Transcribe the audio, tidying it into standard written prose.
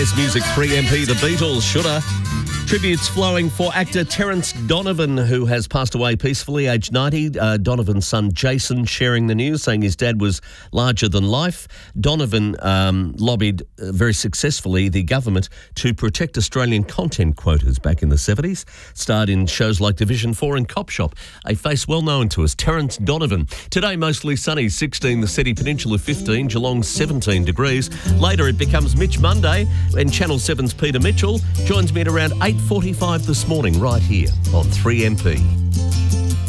It's Music 3MP, The Beatles, Shoulda. Tributes flowing for actor Terence Donovan, who has passed away peacefully, aged 90. Donovan's son Jason sharing the news, saying his dad was larger than life. Donovan lobbied very successfully the government to protect Australian content quotas back in the 70s. Starred in shows like Division 4 and Cop Shop. A face well known to us, Terence Donovan. Today mostly sunny, 16, the Seti Peninsula 15, Geelong 17 degrees. Later it becomes Mitch Monday, and Channel 7's Peter Mitchell joins me at around 8:45 this morning right here on 3MP.